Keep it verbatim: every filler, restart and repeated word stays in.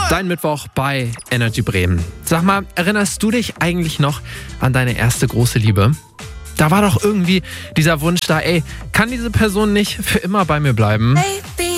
Dein Mittwoch bei Energy Bremen. Sag mal, erinnerst du dich eigentlich noch an deine erste große Liebe? Da war doch irgendwie dieser Wunsch da, ey, kann diese Person nicht für immer bei mir bleiben? Baby.